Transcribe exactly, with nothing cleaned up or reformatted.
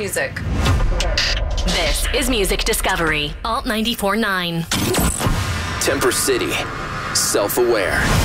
music. This is Music Discovery, Alt ninety-four point nine. Temper City, self-aware.